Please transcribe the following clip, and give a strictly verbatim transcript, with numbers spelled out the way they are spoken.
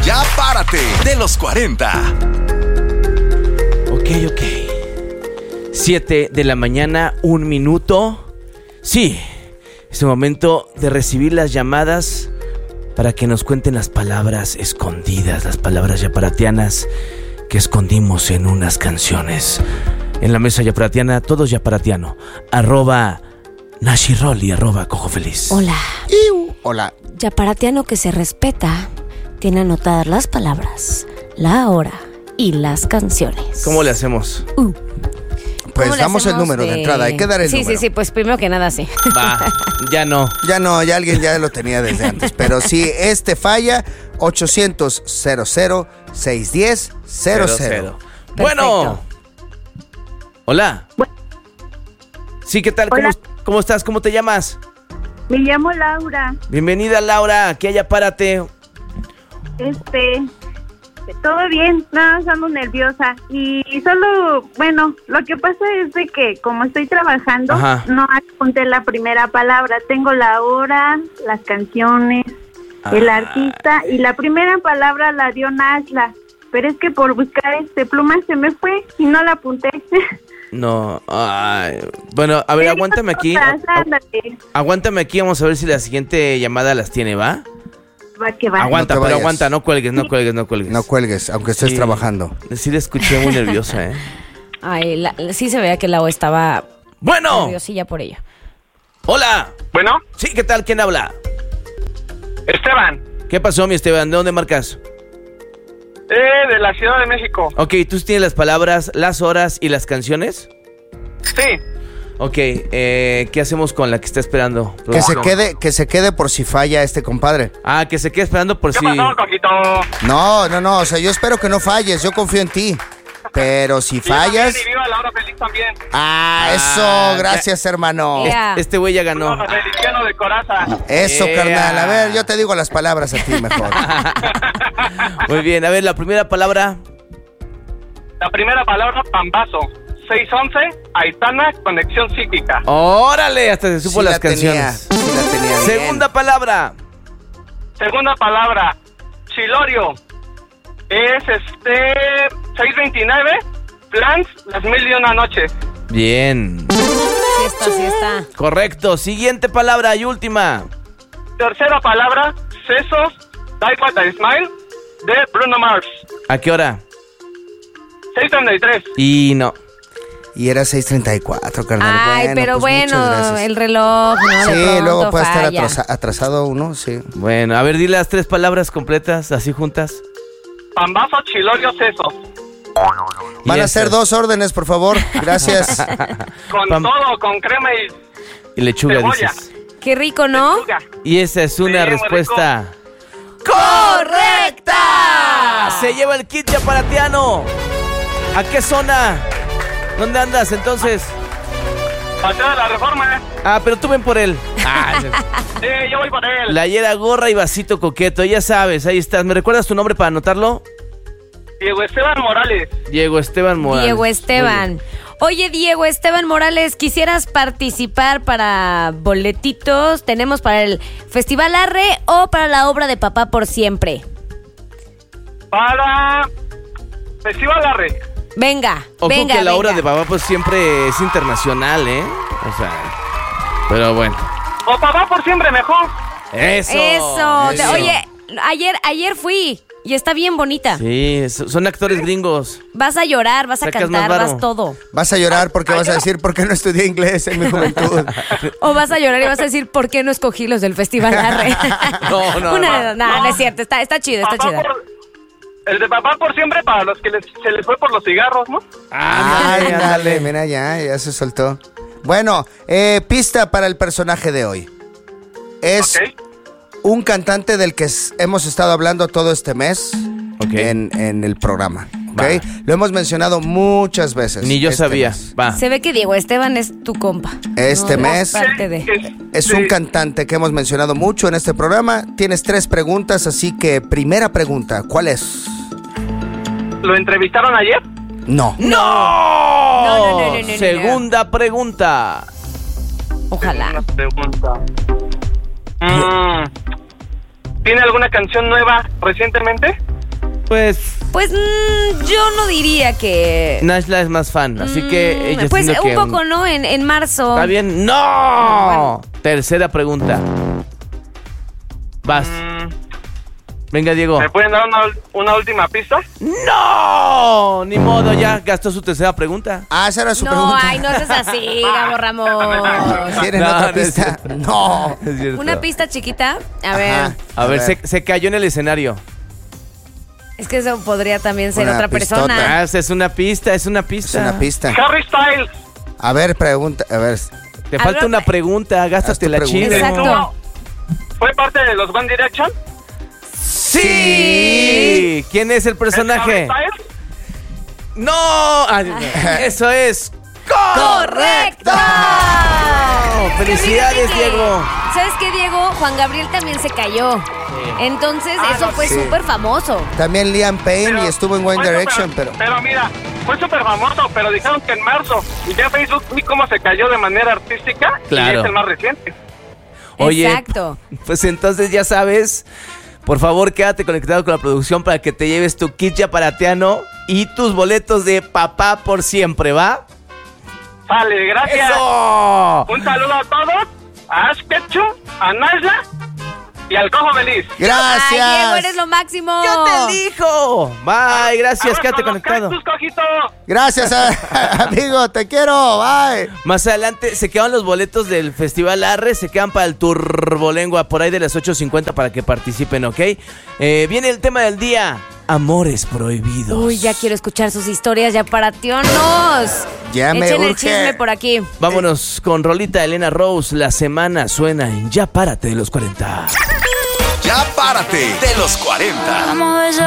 Ya Párate, de los cuarenta. Ok, ok. Siete de la mañana, un minuto. Sí, es el momento de recibir las llamadas para que nos cuenten las palabras escondidas, las palabras yaparatianas que escondimos en unas canciones. En la mesa yaparatiana, todos yaparatiano. Arroba Nashiroli, arroba Cojo Feliz. Hola. Iu. Hola. Yaparatiano que se respeta tiene anotadas las palabras, la hora y las canciones. ¿Cómo le hacemos? Uh. Pues damos el número de... de entrada, hay que dar el sí, número. Sí, sí, sí, pues primero que nada sí. Va, ya no. Ya no, ya alguien ya lo tenía desde antes. Pero si este falla, ochocientos cero cero seis uno cero cero cero. Bueno. Hola. Sí, ¿qué tal? ¿Cómo, ¿Cómo estás? ¿Cómo te llamas? Me llamo Laura. Bienvenida, Laura. Aquí allá párate. Este... Todo bien, nada, no, ando nerviosa y solo, bueno, lo que pasa es de que como estoy trabajando, Ajá. no apunté la primera palabra, tengo la hora, las canciones, ah. el artista y la primera palabra la dio Nashla, pero es que por buscar este pluma se me fue y no la apunté. No, ay, bueno, a ver, pero aguántame aquí, agu- aguántame aquí, vamos a ver si la siguiente llamada las tiene, ¿va? Va que va. Aguanta, no pero aguanta, no cuelgues, no cuelgues, no cuelgues. No cuelgues, aunque estés sí, trabajando. Sí, la escuché muy nerviosa, ¿eh? Ay, la, sí se veía que la O estaba... Bueno. Nerviosilla por ella. Hola. Bueno. Sí, ¿qué tal? ¿Quién habla? Esteban. ¿Qué pasó, mi Esteban? ¿De dónde marcas? Eh, de la Ciudad de México. Ok, ¿tú tienes las palabras, las horas y las canciones? Sí. Ok, eh, ¿qué hacemos con la que está esperando? Que se quede, que se quede por si falla este compadre. Ah, que se quede esperando por ¿Qué si... pasó, Coquito? No, no, no, o sea, yo espero que no falles, yo confío en ti. Pero si fallas... Y viva la hora feliz también. Ah, eso, gracias, hermano. Yeah. Este güey ya ganó. No, feliciano de coraza. Eso, Yeah. carnal, a ver, yo te digo las palabras a ti mejor. Muy bien, a ver, la primera palabra. La primera palabra, pambazo. seis once, Aitana, conexión psíquica. Órale, hasta se supo Sí las la tenía, canciones. sí la tenía bien. Segunda palabra. Segunda palabra, Chilorio. Es este seis veintinueve, Plans, las mil y una noches. Bien. Sí está, sí está. Correcto. Siguiente palabra y última. Tercera palabra, Sesos, Die What I Smile, de Bruno Mars. ¿A qué hora? seis treinta y tres. Y no. Y era seis treinta y cuatro, carnal. Ay, bueno, pero pues muchas bueno, gracias. el reloj, ¿no? Sí, De pronto luego puede estar falla. atrasa- atrasado uno, sí. Bueno, a ver, di las tres palabras completas, así juntas. Pambazo, Chilorio, Sesos. Van Y a ser esas. dos órdenes, por favor. Gracias. Con Pam- todo, con crema y Y lechuga, Cebolla. dices. Qué rico, ¿no? lechuga. Y esa es una Sí, muy respuesta... ¡Correcta! Se lleva el kit yaparatiano. ¿A qué zona? ¿Dónde andas entonces? Paseo de la Reforma. Ah, pero tú ven por él. Ah, Sí, yo voy por él. la hiera, gorra y vasito coqueto, ya sabes, ahí estás. ¿Me recuerdas tu nombre para anotarlo? Diego Esteban Morales. Diego Esteban Morales. Diego Muy Esteban. bien. Oye, Diego Esteban Morales, ¿quisieras participar para boletitos? Tenemos para el Festival Arre o para la obra de Papá por Siempre. Para Festival Arre. Venga, Ojo venga, que la venga. obra de papá pues siempre es internacional, ¿eh? O sea, pero bueno. O Papá por Siempre mejor. Eso. Eso. Eso. Oye, ayer, ayer fui y está bien bonita. Sí, so- son actores gringos. Vas a llorar, vas a Sacas más cantar, varo. vas todo. Vas a llorar porque vas a decir por qué no estudié inglés en mi juventud. O vas a llorar y vas a decir, ¿por qué no escogí los del Festival Arre? No, no, Una no. de dos. No, no es cierto. Está, está chido, está Papá chido. por- el de Papá por Siempre para los que les- se les fue por los cigarros, ¿no? Ándale, Ay, dale, ándale. mira, ya, ya se soltó. Bueno, eh, pista para el personaje de hoy. Es Ok. un cantante del que s- hemos estado hablando todo este mes Ok. en, en el programa. ¿ok? Va. Lo hemos mencionado muchas veces. Ni yo este sabía. mes. Va. Se ve que Diego Esteban es tu compa. Este No, mes es parte de... Es, es sí. un cantante que hemos mencionado mucho en este programa. Tienes tres preguntas, así que primera pregunta, ¿cuál es? ¿Lo entrevistaron ayer? No. ¡No! No, no, no, no, no, no. Segunda pregunta. Ojalá. Una pregunta. Mm, ¿Tiene alguna canción nueva recientemente? Pues... Pues mm, yo no diría que... Nashla es más fan, así que ella Pues un que poco, ¿no? En, en marzo. ¿Está bien? ¡No! Bueno. Tercera pregunta. Vas. Mm, Venga, Diego. ¿Me pueden dar una, una última pista? ¡No! Ni modo, ya gastó su tercera pregunta. Ah, esa era su no, pregunta. ay, no seas así, Gabo Ramos. ¿Quieren No, otra no es pista? cierto. No. Es cierto. Una pista chiquita. A Ajá. ver. A, A ver, ver. Se, se cayó en el escenario. Es que eso podría también ser Una otra pistota. persona. Ah, es una pista, es una Es pista. una pista. Harry Styles. A ver, pregunta. A ver. Te falta Algo- una pregunta, gástate Haz la tu pregunta. chile. Exacto. ¿Fue parte de los One Direction? ¡Sí! ¿Quién es el personaje? ¿Es Harry Styles? ¡No! Ah, eso es ¡Correcto! ¡Felicidades, Fíjate que- Diego! ¿Sabes qué, Diego? Juan Gabriel también se cayó. Entonces, Ah, eso no, fue sí. súper famoso. También Liam Payne Pero y estuvo en One fue Direction, súper- pero... Pero mira, fue súper famoso, pero dijeron que en marzo. Y ya Facebook vi cómo se cayó de manera artística. Claro. Y es el más reciente. Oye, Exacto. pues entonces ya sabes, por favor quédate conectado con la producción para que te lleves tu kit yaparateano y tus boletos de Papá por Siempre, ¿va? Sale, gracias. ¡Eso! Un saludo a todos. A Ash Ketchum, a Nashla y al Cojo Feliz. Gracias. Ay, Diego, eres lo máximo. ¡Yo te elijo! Bye, gracias, Abrazo quédate a los conectado. cactus, Cojito. Gracias, a- amigo. Te quiero. Bye. Más adelante se quedan los boletos del Festival Arre, se quedan para el Turbolengua por ahí de las ocho cincuenta para que participen, ¿ok? Eh, viene el tema del día, amores prohibidos. Uy, ya quiero escuchar sus historias, ya para tionos. Ya me Echen el urge. chisme por aquí. Vámonos con rolita Elena Rose, la semana suena en Ya Párate de los cuarenta. Ya párate de los cuarenta. Vamos a besar